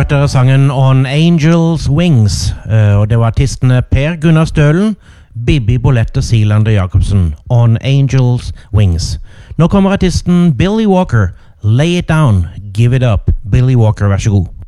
hørte dere sangen On Angels Wings, og det var artistene Per Gunnar Stølen, Bibi Bolette Sealander Jacobsen, On Angels Wings. Nå kommer artisten Billy Walker, Lay It Down, Give It Up. Billy Walker, vær så god.